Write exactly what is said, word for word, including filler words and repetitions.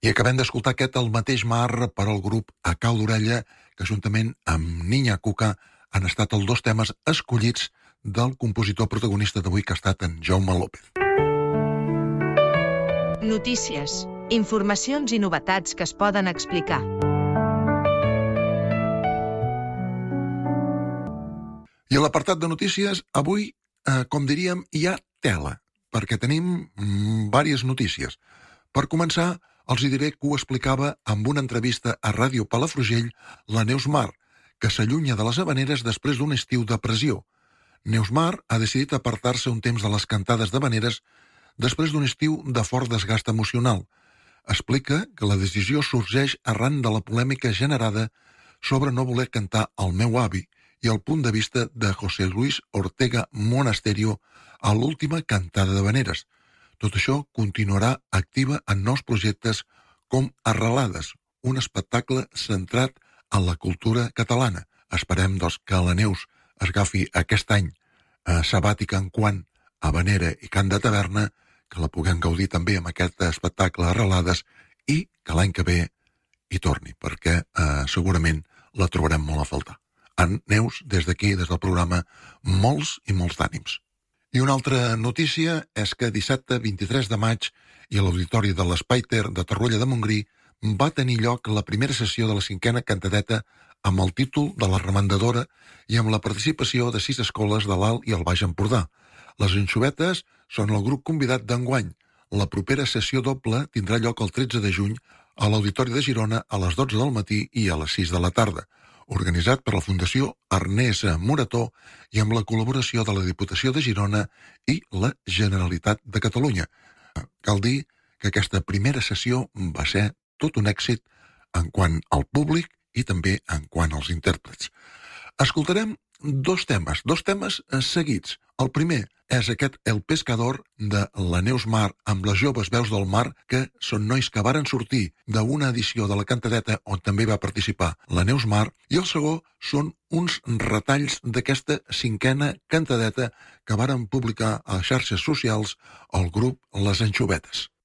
I acabem d'escoltar aquest El mateix mar per al grup A Cau d'Orella, que juntament amb Niña Cuca han estat els dos temes escollits del compositor protagonista d'avui, que ha estat en Jaume López. Notícies, informacions i novetats que es poden explicar. I a l'apartat de notícies, avui, eh, com diríem, hi ha tela, perquè tenim mm, diverses notícies. Per començar, els hi diré que ho explicava amb una entrevista a Ràdio Palafrugell la Neus Mar, que s'allunya de les havaneres després d'un estiu de pressió. Neus Mar ha decidit apartar-se un temps de les cantades d'havaneres després d'un estiu de fort desgast emocional. Explica que la decisió sorgeix arran de la polèmica generada sobre no voler cantar El meu avi i el punt de vista de José Luis Ortega Monasterio a l'última cantada d'havaneres. Tot això continuarà activa en nous projectes com Arrelades, un espectacle centrat en la cultura catalana. Esperem, doncs, que la Neus es agafi aquest any eh, sabàtica en quant a havanera i cant de taverna, que la puguem gaudir també amb aquest espectacle Arrelades i que l'any que ve hi torni, perquè eh, segurament la trobarem molt a faltar. En Neus, des d'aquí, des del programa, molts i molts d'ànims. I una altra notícia és que dissabte vint-i-tres de maig i a l'Auditori de l'Espai Ter de Torroella de Montgrí va tenir lloc la primera sessió de la cinquena cantadeta amb el títol de La Remendadora i amb la participació de sis escoles de l'Alt i el Baix Empordà. Les Anxovetes són el grup convidat d'enguany. La propera sessió doble tindrà lloc el tretze de juny a l'Auditori de Girona a les dotze del matí i a les sis de la tarda, organitzat per la Fundació Ernest Morató i amb la col·laboració de la Diputació de Girona i la Generalitat de Catalunya. Cal dir que aquesta primera sessió va ser tot un èxit en quant al públic i també en quant als intèrprets. Escoltarem dos temes, dos temes seguits. El primer és aquest El Pescador de la Neus Mar amb les joves veus del mar, que són nois que varen sortir d'una edició de la cantadeta on també va participar la Neus Mar, i el segon són uns retalls d'aquesta cinquena cantadeta que varen publicar a xarxes socials el grup Les Anxovetes.